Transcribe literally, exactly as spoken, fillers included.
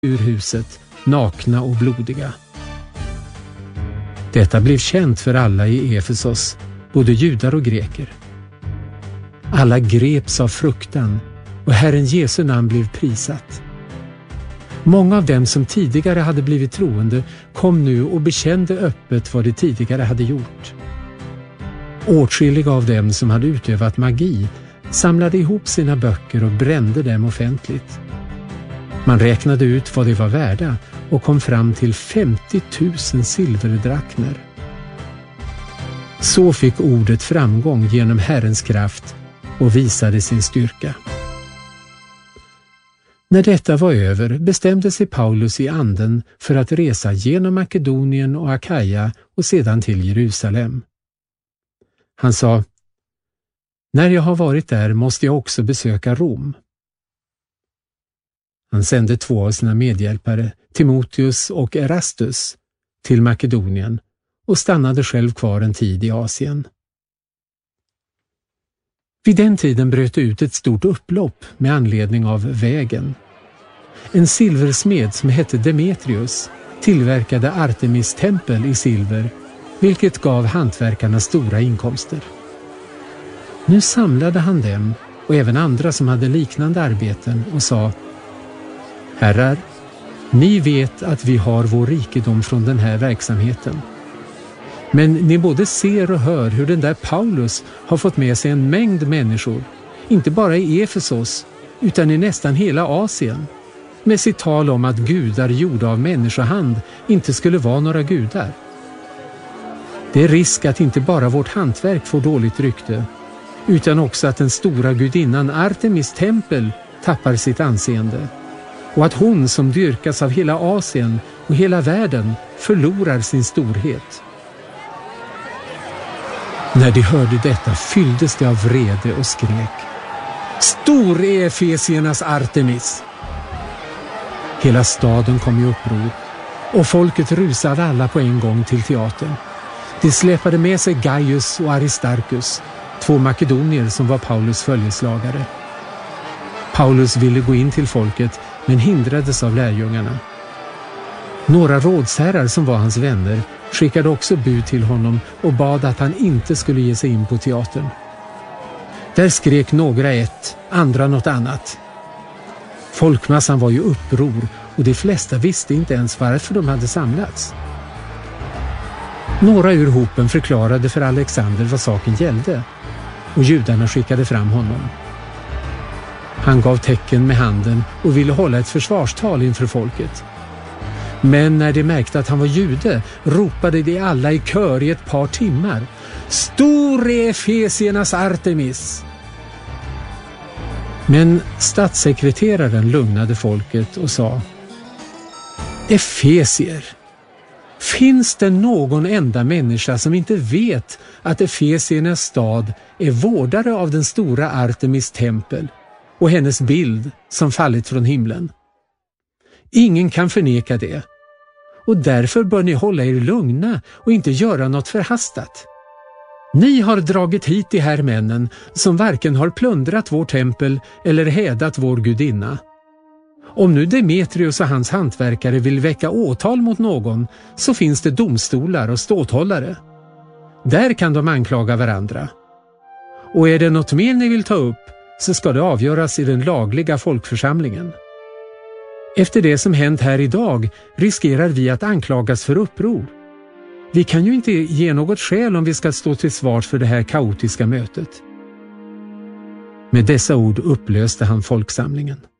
ur huset, nakna och blodiga. Detta blev känt för alla i Efesos, både judar och greker. Alla greps av fruktan och Herren Jesu namn blev prisat. Många av dem som tidigare hade blivit troende kom nu och bekände öppet vad de tidigare hade gjort. Åtskilliga av dem som hade utövat magi samlade ihop sina böcker och brände dem offentligt. Man räknade ut vad de var värda och kom fram till femtio tusen silverdrakmer. Så fick ordet framgång genom Herrens kraft och visade sin styrka. När detta var över bestämde sig Paulus i anden för att resa genom Makedonien och Akaja och sedan till Jerusalem. Han sa: "När jag har varit där måste jag också besöka Rom." Han sände två av sina medhjälpare, Timoteus och Erastus, till Makedonien och stannade själv kvar en tid i Asien. Vid den tiden bröt det ut ett stort upplopp med anledning av vägen. En silversmed som hette Demetrius tillverkade Artemis tempel i silver, vilket gav hantverkarna stora inkomster. Nu samlade han dem och även andra som hade liknande arbeten och sa: "Herrar, ni vet att vi har vår rikedom från den här verksamheten. Men ni både ser och hör hur den där Paulus har fått med sig en mängd människor, inte bara i Efesos utan i nästan hela Asien, med sitt tal om att gudar gjorda av människohand inte skulle vara några gudar. Det är risk att inte bara vårt hantverk får dåligt rykte, utan också att den stora gudinnan Artemis tempel tappar sitt anseende, och att hon som dyrkas av hela Asien och hela världen förlorar sin storhet." När de hörde detta fylldes de av vrede och skrek: "Stor är Efesiernas Artemis!" Hela staden kom i uppror och folket rusade alla på en gång till teatern. De släpade med sig Gaius och Aristarchus, två makedonier som var Paulus följeslagare. Paulus ville gå in till folket men hindrades av lärjungarna. Några rådsherrar som var hans vänner skickade också bud till honom och bad att han inte skulle ge sig in på teatern. Där skrek några ett, andra något annat. Folkmassan var ju uppror och de flesta visste inte ens varför de hade samlats. Några ur hopen förklarade för Alexander vad saken gällde och judarna skickade fram honom. Han gav tecken med handen och ville hålla ett försvarstal inför folket. Men när de märkte att han var jude ropade de alla i kör i ett par timmar: "Stor är Efesiernas Artemis!" Men statssekreteraren lugnade folket och sa: "Efesier, finns det någon enda människa som inte vet att Efesiernas stad är vårdare av den stora Artemis tempel och hennes bild som fallit från himlen? Ingen kan förneka det, och därför bör ni hålla er lugna och inte göra något förhastat. Ni har dragit hit de här männen som varken har plundrat vår tempel eller hädat vår gudinna. Om nu Demetrius och hans hantverkare vill väcka åtal mot någon, så finns det domstolar och ståthållare. Där kan de anklaga varandra. Och är det något mer ni vill ta upp, så ska det avgöras i den lagliga folkförsamlingen. Efter det som hänt här idag riskerar vi att anklagas för uppror. Vi kan ju inte ge något skäl om vi ska stå till svars för det här kaotiska mötet." Med dessa ord upplöste han folksamlingen.